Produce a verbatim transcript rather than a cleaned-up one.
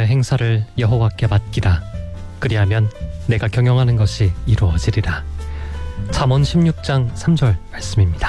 행사를 여호와께 맡기라. 그리하면 내가 경영하는 것이 이루어지리라. 잠언 십육 장 삼 절 말씀입니다.